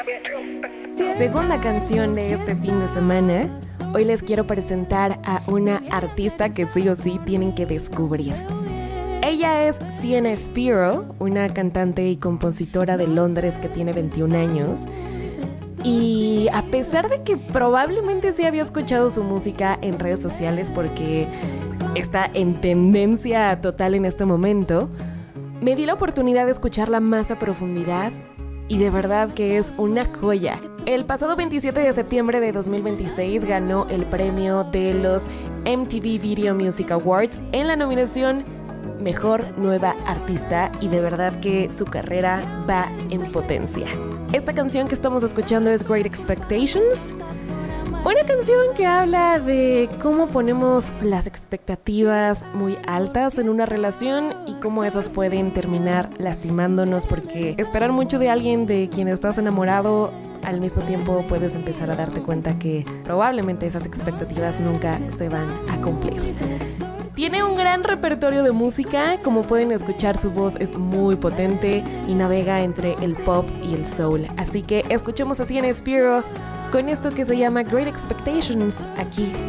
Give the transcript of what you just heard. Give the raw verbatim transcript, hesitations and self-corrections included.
Segunda canción de este fin de semana. Hoy les quiero presentar a una artista que sí o sí tienen que descubrir. Ella es Sienna Spiro, una cantante y compositora de Londres que tiene veintiún años. Y a pesar de que probablemente sí había escuchado su música en redes sociales porque está en tendencia total en este momento, me di la oportunidad de escucharla más a profundidad y de verdad que es una joya. El pasado veintisiete de septiembre de dos mil veintiséis ganó el premio de los M T V Video Music Awards en la nominación Mejor Nueva Artista y de verdad que su carrera va en potencia. Esta canción que estamos escuchando es Great Expectations, una canción que habla de cómo ponemos las expectativas muy altas en una relación y cómo esas pueden terminar lastimándonos, porque esperar mucho de alguien de quien estás enamorado, al mismo tiempo puedes empezar a darte cuenta que probablemente esas expectativas nunca se van a cumplir. Tiene un gran repertorio de música, como pueden escuchar su voz es muy potente y navega entre el pop y el soul. Así que escuchemos a Sienna Spiro con esto que se llama Great Expectations aquí